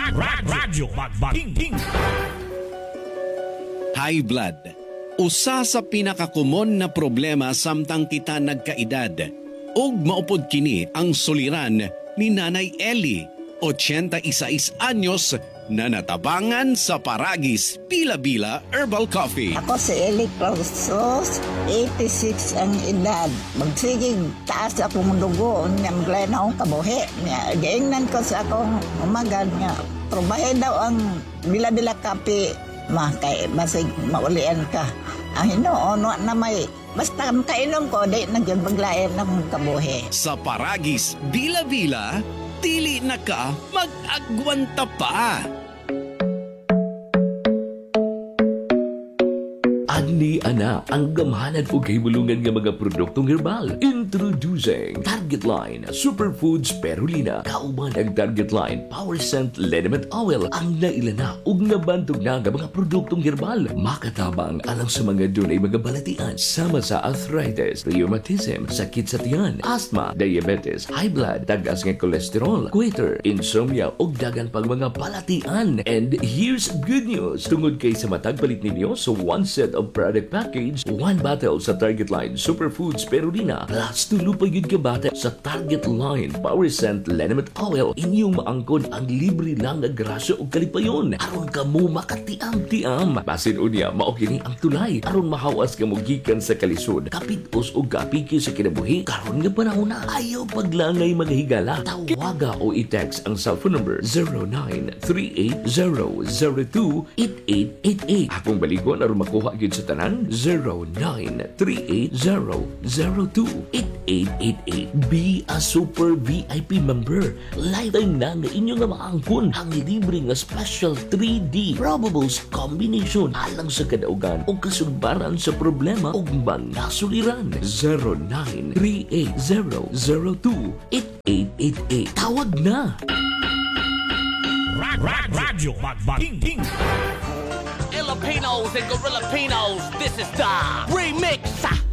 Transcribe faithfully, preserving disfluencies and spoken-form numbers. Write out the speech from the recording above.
Radyo Magbating. High blood. Usa sa pinakakumon na problema samtang kita nagkaedad. Ug maupod kini ang suliran ni Nanay Ellie, eighty-six anyos, na natabangan sa Paragis Bila-Bila Herbal Coffee. Ako si Eli Clausos, eighty-six ang edad. Magsigig taas akong dugo, niya maglay na akong kabuhi. Gaingnan ko sa akong umagad nga. Probahe daw ang Bila-Bila Coffee, ma kay basig maulian ka. Ang hinoon na may basta kainom ko, di nagyan maglayan ng kabuhi. Sa Paragis Bila-Bila, dili na ka mag-agwanta pa. Ani ana ang gamhanan o kahibulungan ng mga produktong herbal. Introducing Target Line Superfoods Spirulina. Kauban ang Target Line Power Scent Liniment Oil. Ang nailana ug nabantog na ng mga produktong herbal. Makatabang alang sa mga dunay mga balatian sama sa arthritis, rheumatism, sakit sa tiyan, asthma, diabetes, high blood, tagas ng kolesterol, goiter, insomnia ug dagan pang mga balatian. And here's good news. Tungod kay sa matag palit ninyo so one set of product package, one bottle sa Target Line Superfoods Spirulina plus tulo pa yun ka bata sa Target Line Power Scent Liniment Oil. Inyong maangkon ang libre lang na grasya o kalipayon aron ka mo makatiam-tiam. Basin unya mao kini ang tulay aron mahawas ka mo gikan sa kalisod, kapitos o kapiki sa kinabuhi. Karon nga panahon na ayaw paglangay maghigala. Tawaga o i-text ang cellphone number zero nine three eight zero zero two eight eight eight eight. Akong baligon aron makuha gyud sa tanan zero nine three eight zero zero two eight eight eight eight. Be a super V I P member. Lifetime na nga inyo nga maangkon ang libre nga special three D probables combination alang sa kadaugan o kasugbaran sa problema o mga suliran. zero nine three eight zero zero two eight eight eight eight. Tawag na! Radyo Magbating. Filipinos and Gorilla Pinos, this is the remix.